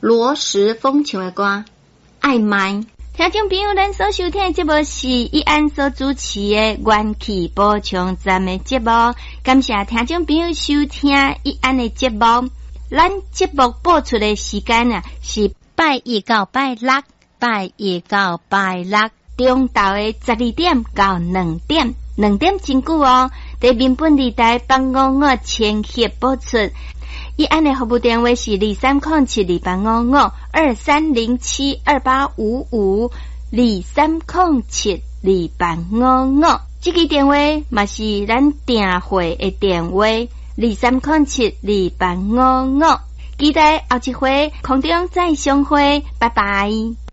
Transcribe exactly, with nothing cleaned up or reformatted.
罗时丰唱的歌爱麦。听众朋友，咱所收听的节目是义安所主持的元气补充站的节目，感谢听众朋友收听义安的节目。咱节目播出的时间啊，是拜一到拜六，拜一到拜六中昼的十二点到两点，两点真久哦。在民本地台八五五千赫播出。义安的服务电话是二三零七二八五五二三零七二八五五二三零七二八五五，这个电话嘛是咱订会的电话二三零七二八五五，期待后一回空中再相会，拜拜。